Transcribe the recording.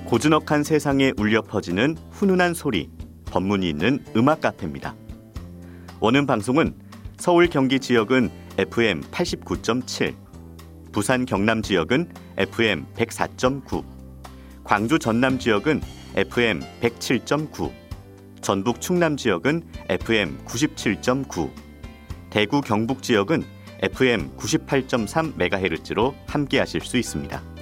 고즈넉한 세상에 울려 퍼지는 훈훈한 소리, 법문이 있는 음악 카페입니다. 원음 방송은 서울 경기 지역은 FM 89.7, 부산 경남 지역은 FM 104.9, 광주 전남 지역은 FM 107.9, 전북 충남 지역은 FM 97.9, 대구 경북 지역은 FM 98.3MHz로 함께하실 수 있습니다.